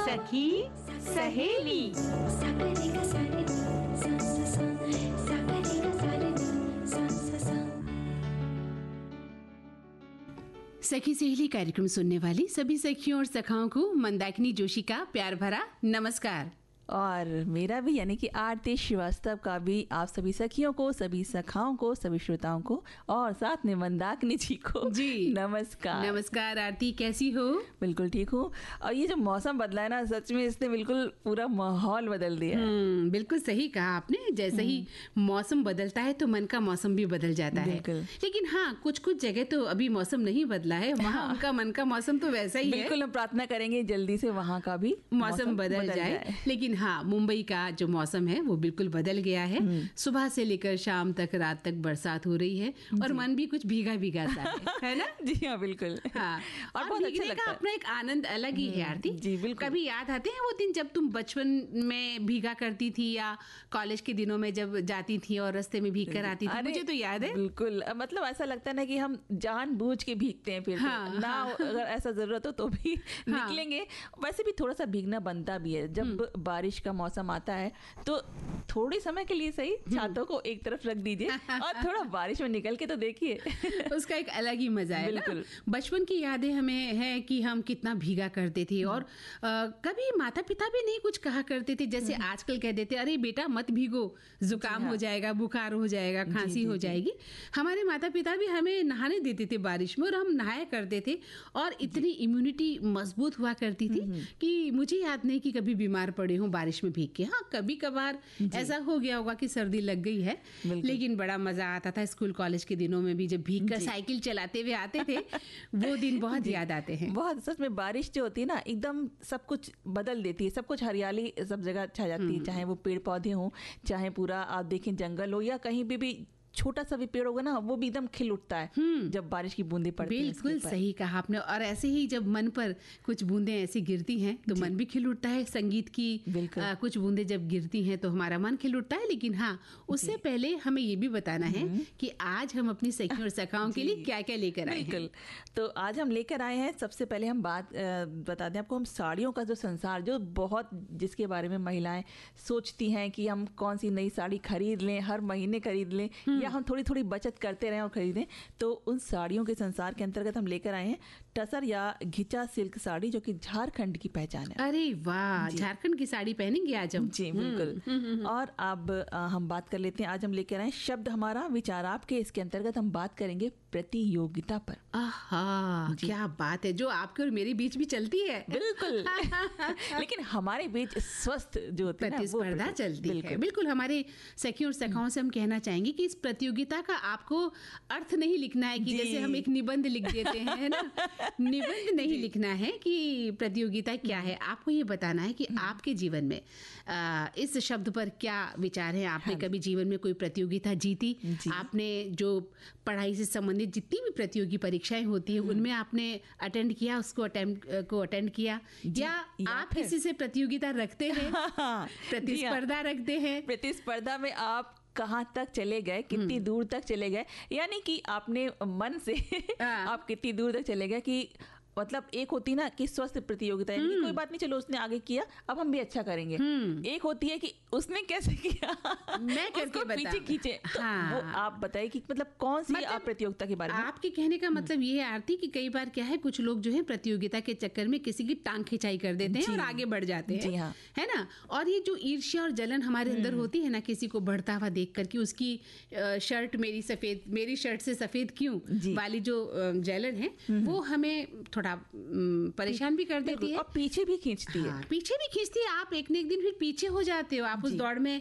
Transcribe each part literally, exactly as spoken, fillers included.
सखी सहेली। सखी सहेली कार्यक्रम सुनने वाली सभी सखियों और सखाओं को मंदाकिनी जोशी का प्यार भरा नमस्कार। और मेरा भी यानी कि आरती श्रीवास्तव का भी आप सभी सखियों को, सभी सखाओं को, सभी श्रोताओं को और साथ में मंदाकिनी जी को जी नमस्कार। नमस्कार आरती, कैसी हो? बिल्कुल ठीक हूँ। और ये जो मौसम बदला है ना, सच में इसने बिल्कुल पूरा माहौल बदल दिया है। बिल्कुल सही कहा आपने। जैसे ही मौसम बदलता है तो मन का मौसम भी बदल जाता है। लेकिन हाँ, कुछ कुछ जगह तो अभी मौसम नहीं बदला है, वहाँ उनका मन का मौसम तो वैसा ही है। बिल्कुल, हम प्रार्थना करेंगे जल्दी से वहाँ का भी मौसम बदल, बदल जाए, जाए। लेकिन हाँ, मुंबई का जो मौसम है वो बिल्कुल बदल गया है। सुबह से लेकर शाम तक, रात तक बरसात हो रही है और मन भी कुछ भीगा भीगा सा है, है ना? जी हाँ, बिल्कुल। हाँ, और, और बहुत अच्छा भीगने का अपना एक आनंद अलग ही है आरती। जी बिल्कुल। कभी याद आते हैं वो दिन जब तुम बचपन में भीगा करती थी या कॉलेज के दिनों में जब जाती थी और रास्ते में भीग कर आती थी? मुझे तो याद है। बिल्कुल, मतलब ऐसा लगता है ना कि हम जानबूझ के भीगते हैं, फिर हाँ, ना हाँ, अगर ऐसा जरूरत हो तो भी हाँ, निकलेंगे। वैसे भी थोड़ा सा भीगना बनता भी है जब बारिश का मौसम आता है, तो थोड़ी समय के लिए सही छातों को एक तरफ रख दीजिए और थोड़ा बारिश में निकल के तो देखिए, उसका एक अलग ही मजा है ना। बचपन की यादें हमें है कि हम कितना भीगा करते थे और आ, कभी माता पिता भी नहीं कुछ कहा करते थे, जैसे आजकल कह देते अरे बेटा मत भीगो, जुकाम हो जाएगा, बुखार हो जाएगा, खांसी हो जाएगी। हमारे माता पिता भी हमें नहाने देते थे बारिश में और हम नहाया करते थे और इतनी इम्यूनिटी मजबूत हुआ करती थी कि मुझे याद नहीं कि कभी बीमार पड़े हों बारिश में भीग के। हाँ, कभी कभार ऐसा हो गया होगा कि सर्दी लग गई है, लेकिन बड़ा मजा आता था स्कूल कॉलेज के दिनों में भी, जब भीग कर साइकिल चलाते हुए आते थे। वो दिन बहुत याद आते हैं। बहुत, सच में बारिश जो होती है ना, एकदम सब कुछ बदल देती है, सब कुछ हरियाली सब जगह छा जाती है, चाहे वो पेड़ पौधे हों, चाहे पूरा आप देखें जंगल हो, या कहीं भी भी छोटा सा भी पेड़ होगा ना, वो भी एकदम खिल उठता है जब बारिश की बूंदें पड़ती हैं। बिल्कुल सही कहा आपने। और ऐसे ही जब मन पर कुछ बूंदें ऐसी गिरती हैं तो मन भी खिल उठता है। संगीत की आ, कुछ बूंदें जब गिरती हैं तो हमारा मन खिल उठता है। लेकिन हाँ, उससे पहले हमें ये भी बताना है कि आज हम अपनी सखियों और सखाओं के लिए क्या क्या लेकर आए हैं। तो आज हम लेकर आए हैं, सबसे पहले हम बात बता दें आपको, हम साड़ियों का जो संसार, जो बहुत जिसके बारे में महिलाएं सोचती हैं कि हम कौन सी नई साड़ी खरीद लें, हर महीने खरीद लें, हम थोड़ी थोड़ी बचत करते रहें और खरीदें, तो उन साड़ियों के संसार के अंतर्गत हम लेकर आए हैं टसर या घिचा सिल्क साड़ी, जो कि झारखंड की पहचान है। अरे वाह, झारखंड की साड़ी पहनेंगे आज हम। जी बिल्कुल। और अब हम बात कर लेते हैं, आज हम लेकर आए शब्द हमारा विचार आपके, इसके अंतर्गत हम बात करेंगे प्रतियोगिता पर। आहा, क्या बात है, जो आपके और मेरे बीच भी चलती है। बिल्कुल। लेकिन हमारे बीच स्वस्थ जो होती है प्रतिस्पर्धा चलती है। बिल्कुल, हमारे सखियों और सखाओं से हम कहना चाहेंगे कि इस प्रतियोगिता का आपको अर्थ नहीं लिखना है कि जैसे हम एक निबंध लिख देते हैं, है ना। निबंध नहीं लिखना है कि प्रतियोगिता क्या है, आपको ये बताना है कि आपके जीवन में आ, इस शब्द पर क्या विचार है। आपने हाँ कभी जीवन में कोई प्रतियोगिता जीती? आपने जो पढ़ाई से संबंधित जितनी भी प्रतियोगी परीक्षाएं होती है उनमें आपने अटेंड किया, उसको अटेम्प्ट को अटेंड किया, या आप किसी से प्रतियोगिता रखते हैं, प्रतिस्पर्धा रखते हैं? प्रतिस्पर्धा में आप कहाँ तक चले गए, कितनी दूर तक चले गए, यानी कि आपने मन से आप कितनी दूर तक चले गए, कि मतलब एक होती ना कि स्वस्थ प्रतियोगिता है कि कोई बात नहीं, चलो उसने आगे किया अब हम भी अच्छा करेंगे। एक होती है कि उसने कैसे किया, मैं करके पीछे खींचे। तो हाँ। वो आप बताइए कि मतलब कौन सी मतलब आप प्रतियोगिता के बारे में? आपके कहने का मतलब ये है आरती कि कई बार क्या है, कुछ लोग जो है प्रतियोगिता के चक्कर में किसी की टांग खिंचाई कर देते हैं और आगे बढ़ जाते हैं। जी हाँ। है ना। और ये जो ईर्ष्या और जलन हमारे अंदर होती है ना, किसी को बढ़ता हुआ देख करके, उसकी शर्ट मेरी सफेद, मेरी शर्ट से सफेद क्यों वाली जो जलन है, वो हमें थोड़ा परेशान भी कर देती है और पीछे भी खींचती है। हाँ, पीछे भी खींचती है। आप एक न एक दिन फिर पीछे हो जाते हो। आप उस दौड़ में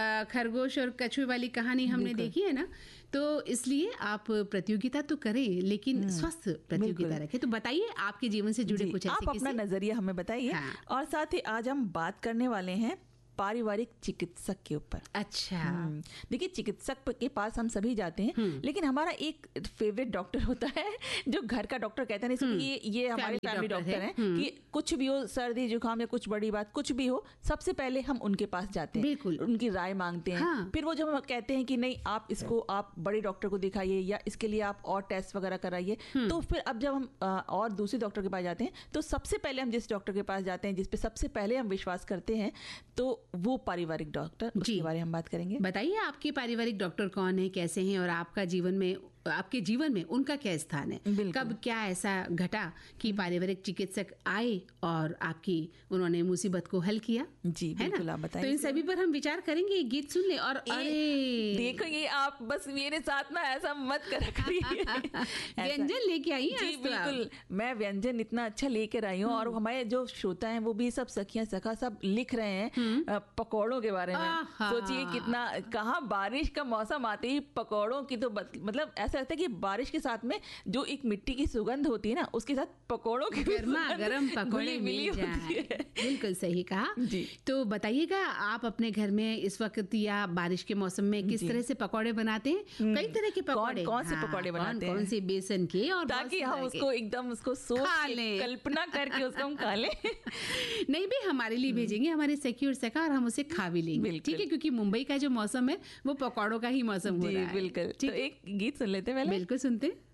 खरगोश और कछुए वाली कहानी हमने देखी है ना। तो इसलिए आप प्रतियोगिता तो करें, लेकिन स्वस्थ प्रतियोगिता रखें। तो बताइए आपके जीवन से जुड़े कुछ ऐसे आप अपना नजरिया हमें बताइए। हाँ। और साथ ही आज हम बात करने वाले हैं पारिवारिक चिकित्सक के ऊपर। अच्छा, देखिए चिकित्सक के पास हम सभी जाते हैं, लेकिन हमारा एक फेवरेट डॉक्टर होता है जो घर का डॉक्टर कहते हैं, नहीं ये ये हमारे फैमिली डॉक्टर हैं कि कुछ भी हो, सर्दी जुकाम या कुछ बड़ी बात कुछ भी हो, सबसे पहले हम उनके पास जाते हैं, बिल्कुल उनकी राय मांगते हैं। हाँ। फिर वो जब हम कहते हैं कि नहीं आप इसको आप बड़े डॉक्टर को दिखाइए या इसके लिए आप और टेस्ट वगैरह कराइए, तो फिर अब जब हम आ, और दूसरे डॉक्टर के पास जाते हैं तो सबसे पहले हम जिस डॉक्टर के पास जाते हैं, जिस पे सबसे पहले हम विश्वास करते हैं, तो वो पारिवारिक डॉक्टर, उसके बारे में हम बात करेंगे। बताइए आपके पारिवारिक डॉक्टर कौन है, कैसे हैं, और आपका जीवन में आपके जीवन में उनका क्या स्थान है? कब क्या ऐसा घटा कि पारिवारिक चिकित्सक आए और आपकी उन्होंने मुसीबत को हल किया? जी बिल्कुल, आप बताइए। तो इन सभी पर हम विचार करेंगे, गीत सुन ले। और अरे देखो ये आप बस मेरे साथ ना ऐसा मत करा करिए। व्यंजन लेके आई हैं? जी बिल्कुल, मैं व्यंजन इतना अच्छा लेकर आई हूँ, और हमारे जो श्रोता हैं वो भी सब सखियां सखा सब लिख रहे हैं पकौड़ों के बारे में। सोचिए कितना, कहाँ बारिश का मौसम आते ही पकौड़ों की तो मतलब ऐसा लगता है कि बारिश के साथ में जो एक मिट्टी की सुगंध होती है ना, उसके साथ पकौड़ों की गर्मा गर्म पकौड़े मिल जाए। बिल्कुल सही कहा जी। तो बताइएगा आप अपने घर में इस वक्त या बारिश के मौसम में किस तरह से पकौड़े बनाते हैं? कई तरह के पकौड़े, कौन से पकौड़े बनाते हैं, कौन से बेसन के, और ताकि हम उसको एकदम उसको सोच के कल्पना करके उसको हम खा लें। नहीं भी हमारे लिए भेजेंगे हमारे सखी और सखा, और हम उसे खा भी लेंगे, ठीक है? क्योंकि मुंबई का जो मौसम है वो पकौड़ों का ही मौसम हो रहा है। बिल्कुल, तो एक गीत सुन लेते हैं, बिल्कुल सुनते हैं।